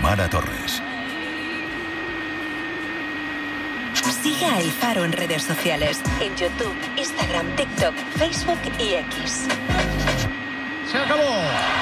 Tamara Torres. Sigue a El Faro en redes sociales, en YouTube, Instagram, TikTok, Facebook y X. ¡Se acabó!